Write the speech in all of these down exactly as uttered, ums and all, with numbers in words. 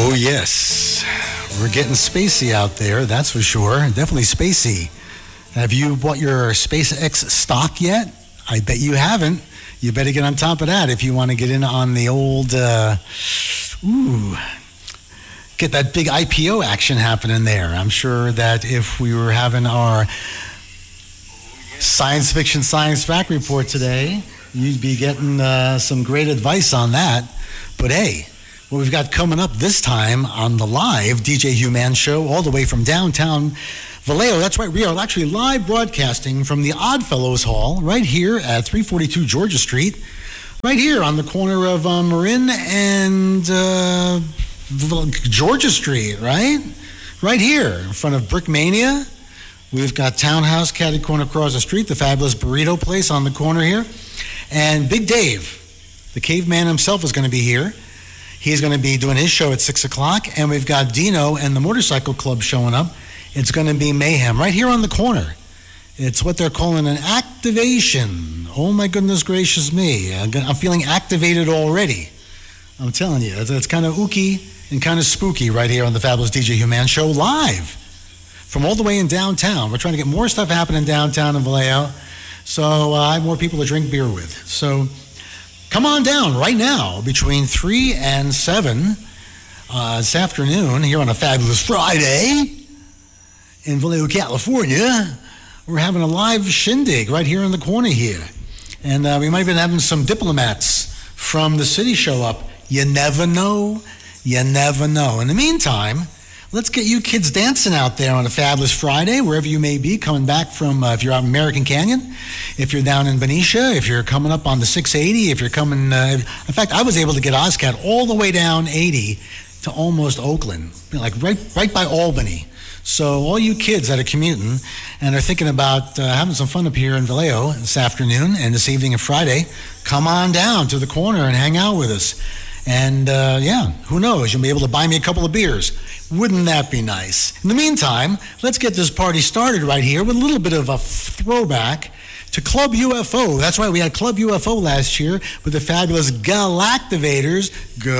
Oh, yes. We're getting spacey out there, that's for sure. Definitely spacey. Have you bought your SpaceX stock yet? I bet you haven't. You better get on top of that if you want to get in on the old, uh, ooh, get that big I P O action happening there. I'm sure that if we were having our science fiction science fact report today, you'd be getting uh, some great advice on that. But hey, what we've got coming up this time on the live D J Human show all the way from downtown Vallejo. That's right, we are actually live broadcasting from the Oddfellows Hall right here at three forty-two Georgia Street, right here on the corner of uh, Marin and uh, Georgia Street, right? Right here in front of Brickmania. We've got Townhouse catty corner across the street, the fabulous burrito place on the corner here. And Big Dave, the caveman himself, is going to be here. He's going to be doing his show at six o'clock. And we've got Dino and the Motorcycle Club showing up. It's going to be mayhem right here on the corner. It's what they're calling an activation. Oh, my goodness gracious me. I'm feeling activated already. I'm telling you, it's kind of ooky and kind of spooky right here on the fabulous D J Human show live from all the way in downtown. We're trying to get more stuff happening downtown in Vallejo, so uh, I have more people to drink beer with. So come on down right now between three and seven uh, this afternoon here on a fabulous Friday in Vallejo, California. We're having a live shindig right here in the corner here. And uh, we might have been having some diplomats from the city show up. You never know. You never know. In the meantime, let's get you kids dancing out there on a fabulous Friday, wherever you may be, coming back from, uh, if you're out in American Canyon, if you're down in Benicia, if you're coming up on the six eighty, if you're coming, uh, in fact, I was able to get OzCat all the way down eighty to almost Oakland, you know, like right, right by Albany. So all you kids that are commuting and are thinking about uh, having some fun up here in Vallejo this afternoon and this evening and Friday, come on down to the corner and hang out with us. And uh, yeah, who knows, you'll be able to buy me a couple of beers. Wouldn't that be nice? In the meantime, let's get this party started right here with a little bit of a throwback to Club U F O. That's right, we had Club U F O last year with the fabulous Galactivators.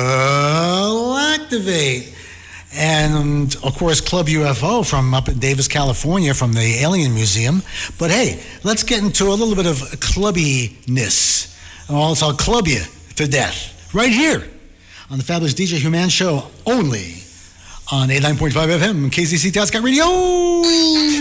Galactivate. And of course, Club U F O from up in Davis, California, from the Alien Museum. But hey, let's get into a little bit of clubbiness. Also, I'll club you to death right here on the fabulous D J Human show, only on eighty-nine point five F M K Z C Tascott Radio.